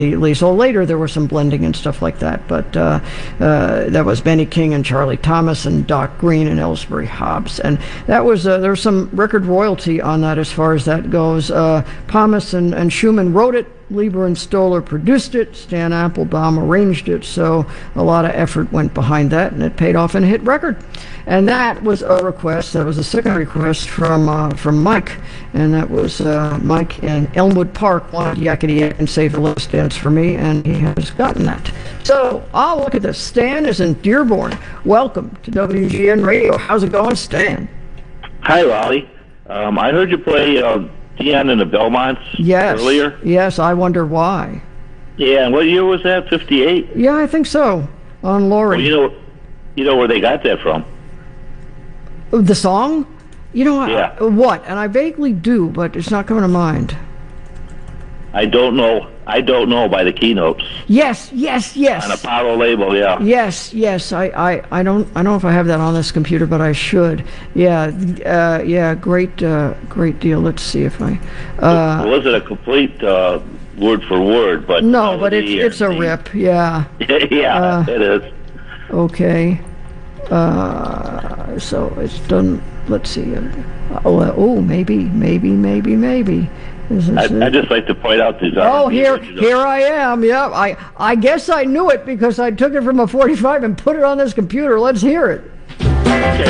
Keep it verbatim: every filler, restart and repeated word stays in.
immediately. So later there was some blending and stuff like that, but uh, uh, that was Benny King and Charlie Thomas and Doc Green and Ellsbury Hobbs, and that was uh, there was some record royalty on that as far as that goes. Uh, Thomas and, and Schumann wrote it. Lieber and Stoller produced it. Stan Applebaum arranged it. So a lot of effort went behind that, and it paid off in a hit record. And that was a request. That was a second request from uh, from Mike, and that was uh, Mike in Elmwood Park wanted Yakety Yak and Save the Last Dance for me, and he has gotten that. So I'll look at this. Stan is in Dearborn. Welcome to W G N Radio. How's it going, Stan? Hi, Raleigh. Um, I heard you play uh, Dion and the Belmonts yes. earlier. Yes, I wonder why. Yeah, and what year was that? fifty-eight? Yeah, I think so. On Laurie. Well, you know, you know where they got that from? The song? You know, yeah. I, what? And I vaguely do, but it's not coming to mind. I don't know. I don't know by the keynotes. Yes, yes, yes. On Apollo label, yeah. Yes, yes. I, I, I don't I don't know if I have that on this computer, but I should. Yeah, uh, yeah. Great, uh, great deal. Let's see if I. Uh, it wasn't a complete uh, word for word, but no, but it's it's a rip. Yeah. yeah, uh, it is. Okay. Uh, so it's done. Let's see. Oh, uh, oh, maybe, maybe, maybe, maybe. I, I just like to point out these. Oh, here, here I am. Yep. I, I guess I knew it because I took it from a forty-five and put it on this computer. Let's hear it.